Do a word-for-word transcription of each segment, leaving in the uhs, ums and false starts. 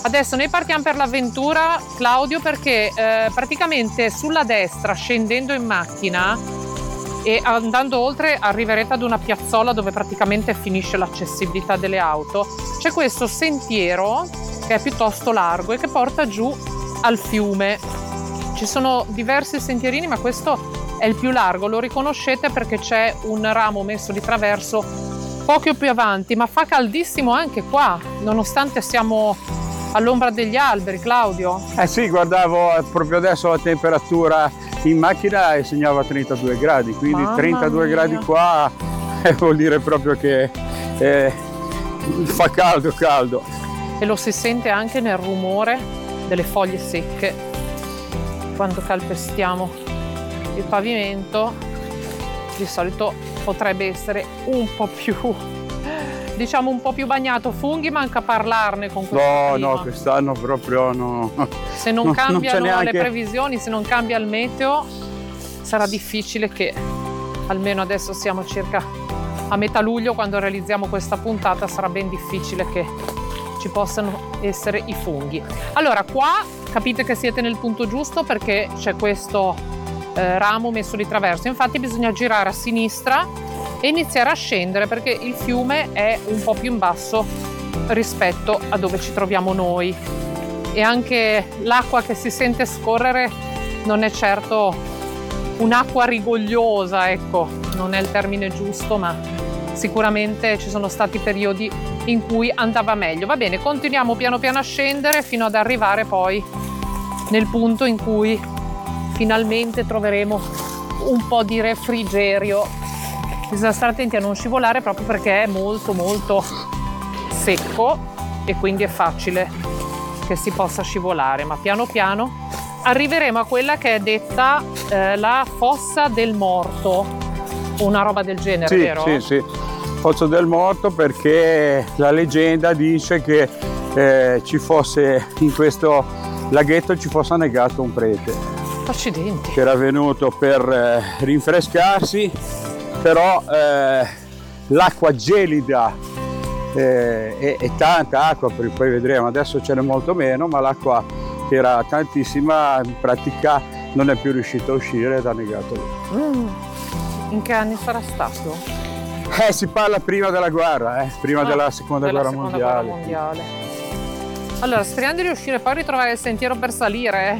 Adesso noi partiamo per l'avventura, Claudio, perché eh, praticamente sulla destra, scendendo in macchina e andando oltre, arriverete ad una piazzola dove praticamente finisce l'accessibilità delle auto. C'è questo sentiero che è piuttosto largo e che porta giù al fiume. Ci sono diversi sentierini, ma questo è il più largo, lo riconoscete perché c'è un ramo messo di traverso poco più avanti, ma fa caldissimo anche qua, nonostante siamo all'ombra degli alberi, Claudio. Eh sì, guardavo proprio adesso la temperatura in macchina e segnava trentadue gradi, quindi Mamma trentadue mia. gradi qua eh, vuol dire proprio che eh, fa caldo caldo. E lo si sente anche nel rumore delle foglie secche quando calpestiamo il pavimento. Di solito potrebbe essere un po' più, diciamo un po' più bagnato. Funghi manca parlarne con questo No, clima. no, quest'anno proprio no. Se non non cambiano c'è neanche... le previsioni, se non cambia il meteo, sarà difficile che, almeno adesso siamo circa a metà luglio, quando realizziamo questa puntata, sarà ben difficile che ci possano essere i funghi. Allora, qua capite che siete nel punto giusto perché c'è questo eh, ramo messo di traverso. Infatti bisogna girare a sinistra e iniziare a scendere perché il fiume è un po' più in basso rispetto a dove ci troviamo noi. E anche l'acqua che si sente scorrere non è certo un'acqua rigogliosa, ecco, non è il termine giusto, ma sicuramente ci sono stati periodi in cui andava meglio. Va bene, continuiamo piano piano a scendere fino ad arrivare poi nel punto in cui finalmente troveremo un po' di refrigerio. Bisogna stare attenti a non scivolare proprio perché è molto molto secco e quindi è facile che si possa scivolare, ma piano piano arriveremo a quella che è detta eh, la fossa del morto, una roba del genere, Sì, vero? sì, sì. Fossa del morto perché la leggenda dice che eh, ci fosse in questo laghetto ci fosse annegato un prete. Accidenti. Che era venuto per eh, rinfrescarsi, però eh, l'acqua gelida eh, e, e tanta acqua, poi vedremo, adesso ce n'è molto meno, ma l'acqua che era tantissima in pratica non è più riuscita a uscire ed ha annegato lì. Mm. In che anni sarà stato? Eh, si parla prima della guerra, eh, prima Ah, della seconda, della guerra, seconda mondiale. guerra mondiale. Allora, speriamo di riuscire poi a ritrovare il sentiero per salire.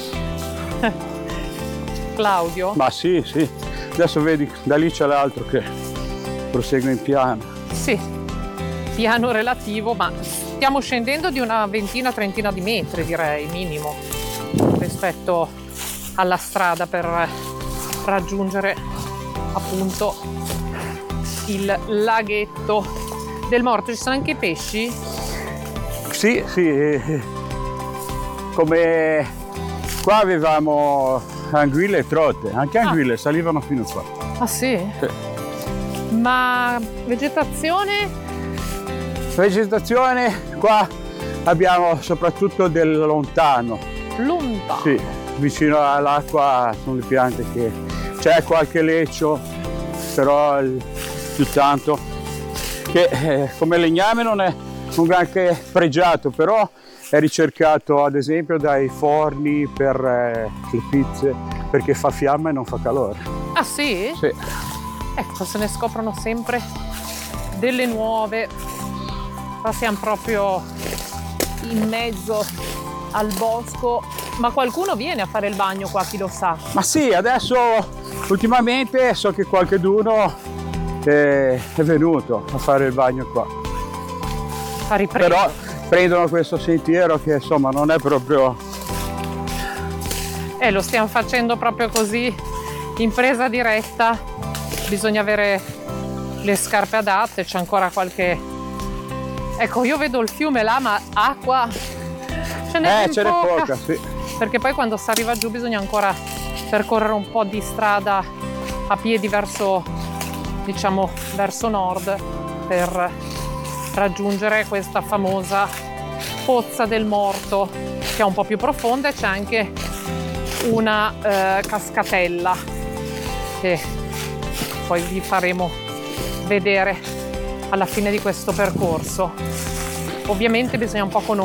eh. Claudio? Ma sì, sì. Adesso vedi, da lì c'è l'altro che prosegue in piano. Sì, piano relativo, ma stiamo scendendo di una ventina, trentina di metri, direi, minimo, rispetto alla strada per raggiungere appunto il laghetto del morto. Ci sono anche i pesci? Sì, sì. eh, Come qua avevamo anguille e trote, anche Ah. anguille salivano fino qua. Ah sì? Sì. Ma vegetazione? Vegetazione, qua abbiamo soprattutto del lontano. Lontano. Sì, vicino all'acqua sono le piante che c'è qualche leccio, però il- più tanto che eh, come legname non è un granché pregiato, però è ricercato ad esempio dai forni per eh, le pizze perché fa fiamma e non fa calore. Ah sì? Sì. Ecco, se ne scoprono sempre delle nuove. Qua siamo proprio in mezzo al bosco, ma qualcuno viene a fare il bagno qua, chi lo sa. Ma sì, adesso ultimamente so che qualcheduno eh, è venuto a fare il bagno qua, A ripresa. però prendono questo sentiero che insomma non è proprio... Eh, lo stiamo facendo proprio così, in presa diretta. Bisogna avere le scarpe adatte, c'è ancora qualche... Ecco, io vedo il fiume là, ma acqua ce n'è Eh, ben ce n'è poca. poca, sì. Perché poi quando si arriva giù bisogna ancora percorrere un po' di strada a piedi verso, diciamo, verso nord per raggiungere questa famosa pozza del morto, che è un po' più profonda, e c'è anche una eh, cascatella che poi vi faremo vedere alla fine di questo percorso. Ovviamente bisogna un po' conoscere